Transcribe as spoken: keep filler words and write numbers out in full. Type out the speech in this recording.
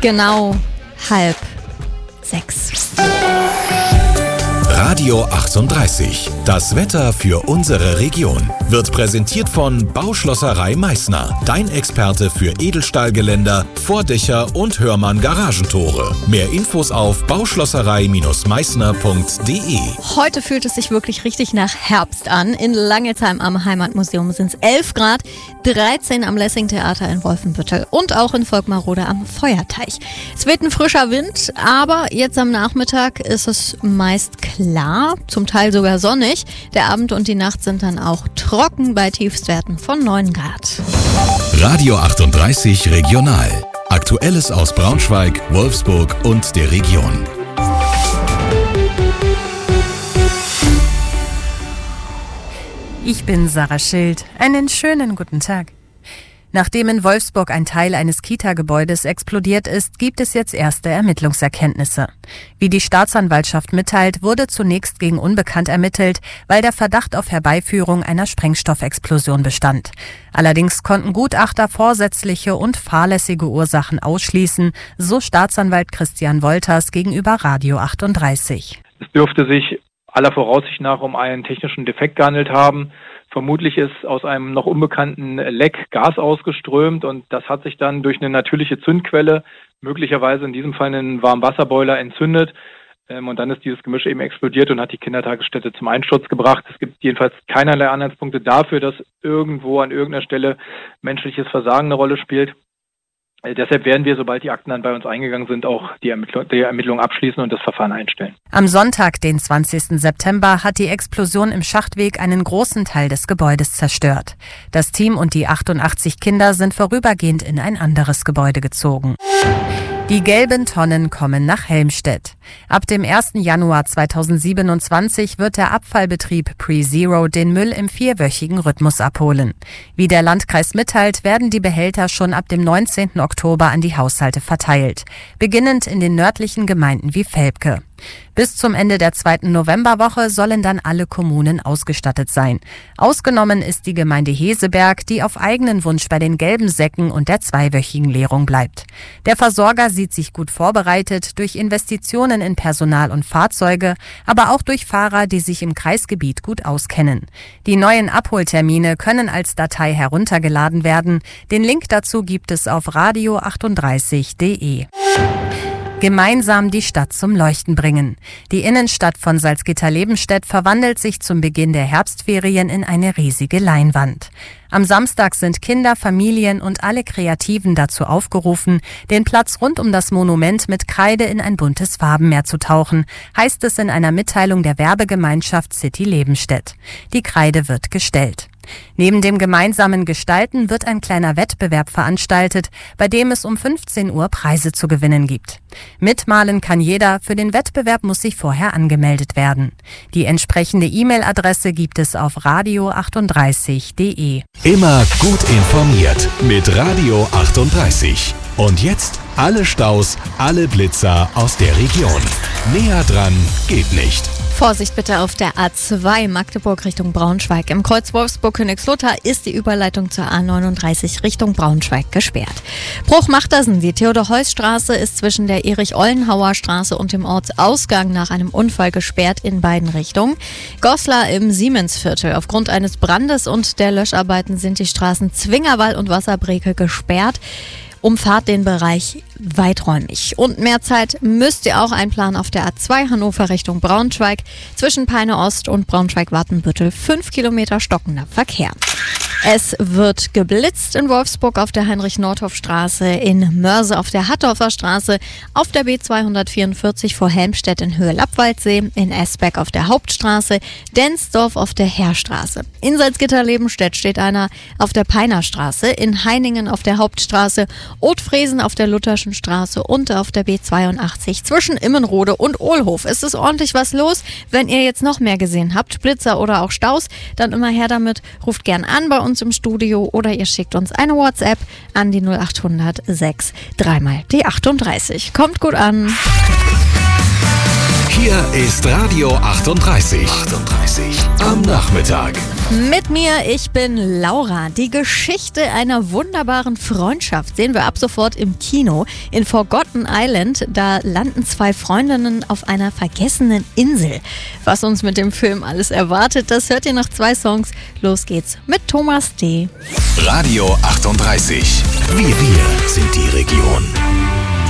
genau halb sechs. Radio achtunddreißig. Das Wetter für unsere Region wird präsentiert von Bauschlosserei Meißner. Dein Experte für Edelstahlgeländer, Vordächer und Hörmann Garagentore. Mehr Infos auf bauschlosserei Meißner punkt de. Heute fühlt es sich wirklich richtig nach Herbst an. In Langelsheim am Heimatmuseum sind es elf Grad, dreizehn am Lessing-Theater in Wolfenbüttel und auch in Volkmarode am Feuerteich. Es weht ein frischer Wind, aber jetzt am Nachmittag ist es meist klar, zum Teil sogar sonnig. Der Abend und die Nacht sind dann auch trocken bei Tiefstwerten von neun Grad. Radio achtunddreißig Regional. Aktuelles aus Braunschweig, Wolfsburg und der Region. Ich bin Sarah Schild. Einen schönen guten Tag. Nachdem in Wolfsburg ein Teil eines Kita-Gebäudes explodiert ist, gibt es jetzt erste Ermittlungserkenntnisse. Wie die Staatsanwaltschaft mitteilt, wurde zunächst gegen Unbekannt ermittelt, weil der Verdacht auf Herbeiführung einer Sprengstoffexplosion bestand. Allerdings konnten Gutachter vorsätzliche und fahrlässige Ursachen ausschließen, so Staatsanwalt Christian Wolters gegenüber Radio achtunddreißig. Es dürfte sich aller Voraussicht nach um einen technischen Defekt gehandelt haben. Vermutlich ist aus einem noch unbekannten Leck Gas ausgeströmt und das hat sich dann durch eine natürliche Zündquelle, möglicherweise in diesem Fall einen Warmwasserboiler, entzündet. Und dann ist dieses Gemisch eben explodiert und hat die Kindertagesstätte zum Einsturz gebracht. Es gibt jedenfalls keinerlei Anhaltspunkte dafür, dass irgendwo an irgendeiner Stelle menschliches Versagen eine Rolle spielt. Deshalb werden wir, sobald die Akten dann bei uns eingegangen sind, auch die Ermittlung, die Ermittlung abschließen und das Verfahren einstellen. Am Sonntag, den zwanzigsten September, hat die Explosion im Schachtweg einen großen Teil des Gebäudes zerstört. Das Team und die achtundachtzig Kinder sind vorübergehend in ein anderes Gebäude gezogen. Die gelben Tonnen kommen nach Helmstedt. Ab dem ersten Januar zweitausendsiebenundzwanzig wird der Abfallbetrieb PreZero den Müll im vierwöchigen Rhythmus abholen. Wie der Landkreis mitteilt, werden die Behälter schon ab dem neunzehnten Oktober an die Haushalte verteilt, beginnend in den nördlichen Gemeinden wie Velpke. Bis zum Ende der zweiten Novemberwoche sollen dann alle Kommunen ausgestattet sein. Ausgenommen ist die Gemeinde Heseberg, die auf eigenen Wunsch bei den gelben Säcken und der zweiwöchigen Leerung bleibt. Der Versorger sieht sich gut vorbereitet durch Investitionen in Personal und Fahrzeuge, aber auch durch Fahrer, die sich im Kreisgebiet gut auskennen. Die neuen Abholtermine können als Datei heruntergeladen werden. Den Link dazu gibt es auf radio achtunddreißig punkt de. Gemeinsam die Stadt zum Leuchten bringen. Die Innenstadt von Salzgitter-Lebenstedt verwandelt sich zum Beginn der Herbstferien in eine riesige Leinwand. Am Samstag sind Kinder, Familien und alle Kreativen dazu aufgerufen, den Platz rund um das Monument mit Kreide in ein buntes Farbenmeer zu tauchen, heißt es in einer Mitteilung der Werbegemeinschaft City Lebenstedt. Die Kreide wird gestellt. Neben dem gemeinsamen Gestalten wird ein kleiner Wettbewerb veranstaltet, bei dem es um fünfzehn Uhr Preise zu gewinnen gibt. Mitmalen kann jeder, für den Wettbewerb muss sich vorher angemeldet werden. Die entsprechende E-Mail-Adresse gibt es auf radio achtunddreißig punkt de. Immer gut informiert mit Radio achtunddreißig. Und jetzt alle Staus, alle Blitzer aus der Region. Näher dran geht nicht. Vorsicht bitte auf der A zwei Magdeburg Richtung Braunschweig. Im Kreuz Wolfsburg-Königslutter ist die Überleitung zur A neununddreißig Richtung Braunschweig gesperrt. Bruch-Machtersen, die Theodor-Heuss-Straße ist zwischen der Erich-Ollenhauer Straße und dem Ortsausgang nach einem Unfall gesperrt in beiden Richtungen. Goslar im Siemensviertel. Aufgrund eines Brandes und der Löscharbeiten sind die Straßen Zwingerwall und Wasserbreke gesperrt. Umfahrt den Bereich weiträumig. Und mehr Zeit müsst ihr auch einplanen auf der A zwei Hannover Richtung Braunschweig. Zwischen Peine Ost und Braunschweig-Wartenbüttel fünf Kilometer stockender Verkehr. Es wird geblitzt in Wolfsburg auf der Heinrich-Nordhoff-Straße, in Mörse auf der Hattorfer Straße, auf der B zweihundertvierundvierzig vor Helmstedt in Höhe Lappwaldsee, in Esbeck auf der Hauptstraße, Densdorf auf der Heerstraße. In Salzgitter-Lebenstedt steht einer auf der Peinerstraße, in Heiningen auf der Hauptstraße, Othfriesen auf der Lutherschen Straße und auf der B zweiundachtzig zwischen Immenrode und Ohlhof. Es ist ordentlich was los. Wenn ihr jetzt noch mehr gesehen habt, Blitzer oder auch Staus, dann immer her damit. Ruft gern an bei uns im Studio oder ihr schickt uns eine WhatsApp an die null achthundert sechs dreimal die achtunddreißig. Kommt gut an. Hier ist Radio achtunddreißig. achtunddreißig am Nachmittag. Mit mir, ich bin Laura. Die Geschichte einer wunderbaren Freundschaft sehen wir ab sofort im Kino. In Forgotten Island, da landen zwei Freundinnen auf einer vergessenen Insel. Was uns mit dem Film alles erwartet, das hört ihr nach zwei Songs. Los geht's mit Thomas D. Radio achtunddreißig. Wir, wir sind die Region.